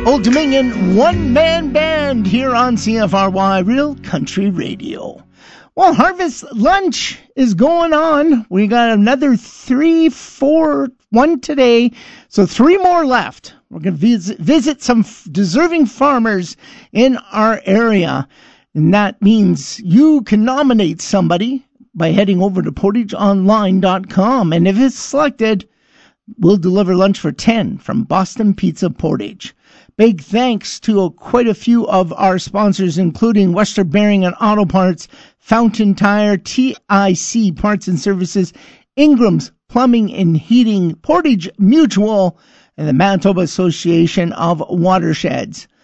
Old Dominion one-man band here on CFRY Real Country Radio. Well, Harvest Lunch is going on. We got another 1 today, so 3 more left. We're going to visit some deserving farmers in our area, and that means you can nominate somebody by heading over to portageonline.com, and if it's selected, we'll deliver lunch for 10 from Boston Pizza Portage. Big thanks to quite a few of our sponsors, including Wester Bearing and Auto Parts, Fountain Tire, TIC Parts and Services, Ingram's Plumbing and Heating, Portage Mutual, and the Manitoba Association of Watersheds.